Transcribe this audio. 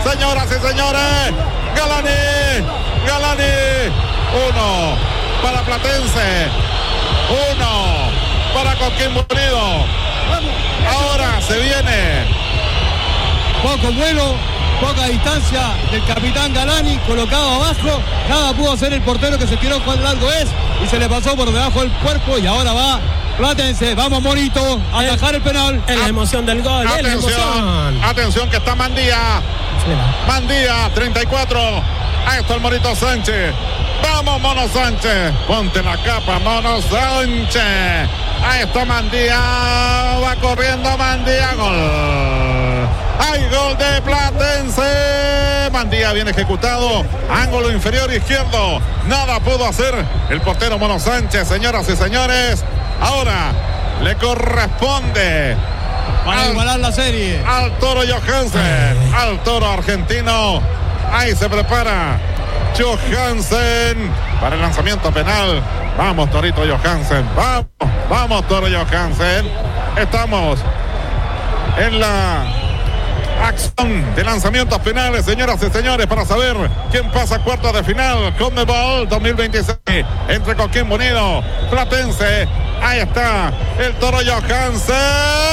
señoras y señores. Galani. 1 para Platense. 1 para Coquimbo Unido. Ahora se viene. Poco vuelo, poca distancia del capitán Galani, colocado abajo. Nada pudo hacer el portero, que se tiró cuán largo es y se le pasó por debajo del cuerpo. Y ahora va Platense. Vamos, Morito, a atajar el penal. Es la emoción del gol. Atención que está Mandía. Mandía, 34. Ahí está el Morito Sánchez. Vamos, Mono Sánchez. Ponte la capa, Mono Sánchez. Ahí está Mandía. Va corriendo Mandía. Gol. Hay gol de Platense. Mandía bien ejecutado. Ángulo inferior izquierdo. Nada pudo hacer el portero Mono Sánchez, señoras y señores. Ahora le corresponde para igualar la serie al Toro Johansen, al Toro argentino. Ahí se prepara Johansen para el lanzamiento penal. Vamos, Torito Johansen. Vamos, Toro Johansen. Estamos en la acción de lanzamientos penales, señoras y señores, para saber quién pasa a cuartos de final. CONMEBOL 2026 entre Coquimbo Unido, Platense. Ahí está el Toro Johansen.